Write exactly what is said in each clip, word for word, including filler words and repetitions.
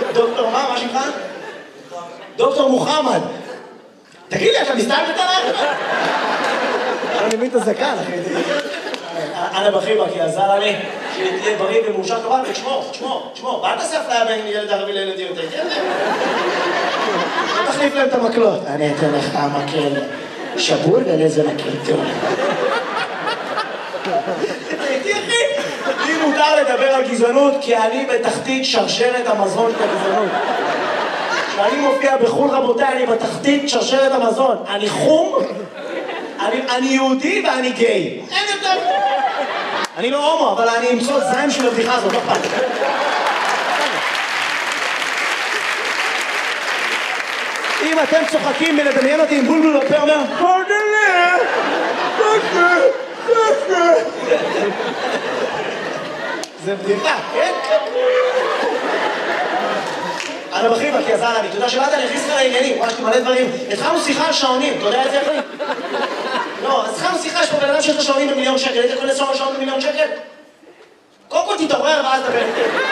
דוקטור מה? מה שלך? דוקטור מוחמד. תגיד לי, אתה מסתלבט עליי? אני מבין את הזקן, אחי. אנה בחיבק, כי עזר לי שתהיה בריא ומאושר כבל, ותשמור, תשמור, תשמור. ואל תעשה אפליה בין ילד ערבי לילד יהודי. תחליף להם את המקלות. אני אתן לך המקל שבור ולזה מקל טוב. תראי, אחי, לי מותר לדבר על גזענות, כי אני בתחתית שרשרת המזון של הגזענות. כשאני מופיע בחול, רבותיי, אני בתחתית שרשרת המזון. אני חום, אני, אני יהודי ואני גיי. אין יותר. אני לא הומו, אבל אני אמצוא זין של הבדיחה הזאת, לא פעם. אם אתם צוחקים מלדמיין אותי עם בולבול בפה, אומר, פרדלה, פרדלה, פרדלה. זה בדיחה, כן? אנה בחיבק, כי עזר לי, אתה יודע שבאת אני הכניס לך לעניינים, ממש מלא דברים. התחלנו שיחה על שעונים, אתה יודע את זה אחי? לא, אז התחלנו שיחה, יש פה בן אדם שיש לו שעונים במיליון שקל, היית יכול לסוע שעון במיליון שקל? קודם כל תתעורר ואז דבר.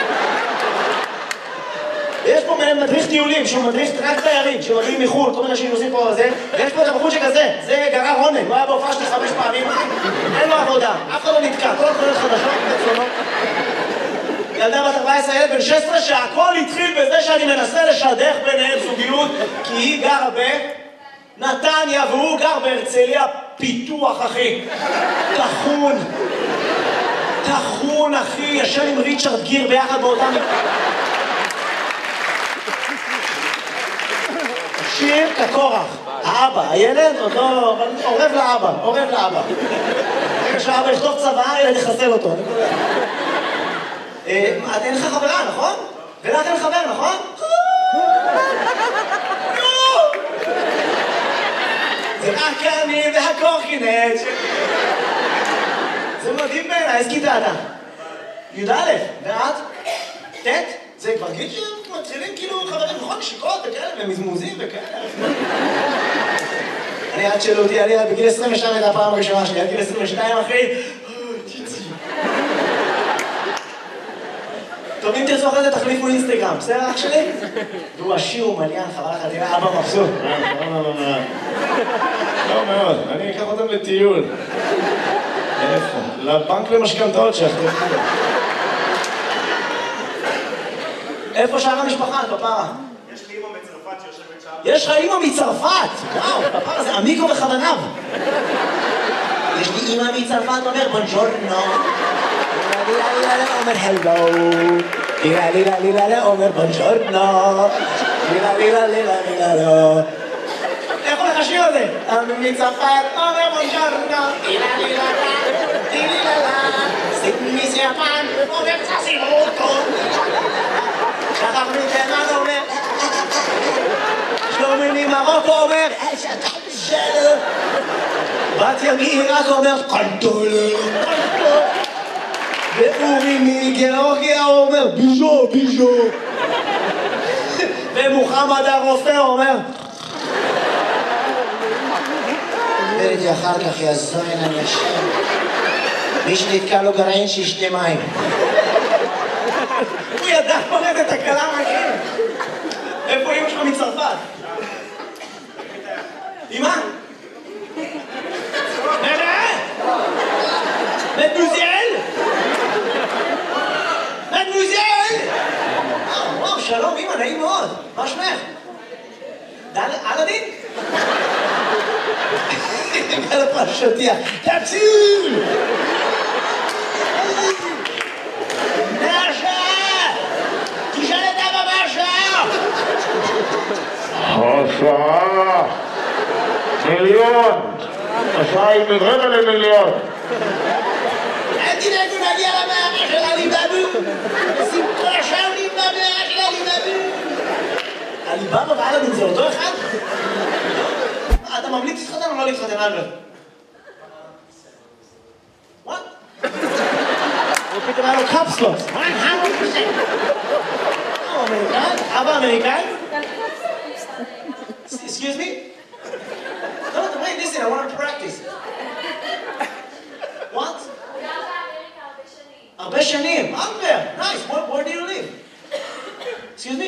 ויש פה מדריך טיולים, שהוא מדריך רק תיירים, שמגיעים מחו"ל, כל מיני אנשים עושים פה זה, ויש פה את הבחור שכזה, זה גרר רונן, הוא היה בהופעה שלי חמש פעמים, אין לו עבודה, אף אחד לא נתקע, כל התחולות חדשות, בצלונות. ילדה בת ארבע עשרה, ילד בן שש עשרה, שהכל התחיל בזה שאני מנסה לשדך ביניהם זוגיות, כי היא גרה בנתניה והוא גר בהרצליה פיתוח, אחי. תחון. תחון, אחי, ישן עם ריצ'רד גיר ביחד באותם... שיר כקורח. האבא, הילד עוד לא... עורב לאבא, עורב לאבא. רגע שהאבא יכתוב צבא, ילד יחסל אותו. את אין לך חברה, נכון? ולך אין חבר, נכון? זה רק אני והקורקינט. זה מדהים בעיניי, איזה כיתה אתה? י"א, ואת? ט'? זה כבר גיל שמתחילים כאילו חברים, נכון? נשיקות וכאלה, ומזמוזים וכאלה. אני עד שאלו אותי, אני בגיל עשרים ושתיים הייתה הפעם הראשונה שלי, עד גיל עשרים ושתיים אחי. טוב, אם תרצו אחרי זה תחליפו אינסטגרם, בסדר אח שלי? והוא עשיר ומליין, חבל לך, תראה, אבא מבסוט. לא מאוד, אני אקח אותם לטיול. איפה? לבנק למשכנתאות שאחרי. איפה שאר המשפחה, כפרה? יש לי אמא מצרפת שיושבת שם. יש לך אמא מצרפת! וואו, כפרה זה אמיקו בכוונב. יש לי אמא מצרפת, אומר בונג'ורנו. אומר הלו. לילה לילה לילה אומר בונג'ורנו. לילה לילה לילה לילה לא. איך הולך השיר הזה? אמא מצרפת, אומר בונג'ורנו. לילה לילה לילה לילה. סימי סיאפן, אומר צסימוטו. שחר מתימן אומר שלומי ממרוקו אומר שלו בת ימי רק אומר קנטולר ואורי מגיאורגיה אומר ביז'ו ביז'ו ומוחמד הרופא אומר וראיתי אחר כך יזוין אני אשם מי שנתקע לו גרעין שישתה מים הוא ידע פורט את הקלה מהכם. איפה אמא שלך מצרפת? אמא? נראה? מדוזל? מדוזל? וואו, שלום אמא, נעים מאוד. מה שמך? אלאדין? על הפרשותיה. תפסיל! השעה מיליון, השעה היא רבע למיליון. אל תדאגו נגיע למאה של עליבאבו. שמחה שעונים במאה של עליבאבו. עליבאבו ואלאדין זה אותו אחד? אתה ממליץ להתחתן או לא להתחתן אלברט? וואט? הוא פתאום היה לו קפסלוס. אמריקאי? אבא אמריקאי? Excuse me? No, no, wait, listen, I want to practice. What? הרבה שנים. הרבה. Nice. Where, where do you live? Excuse me?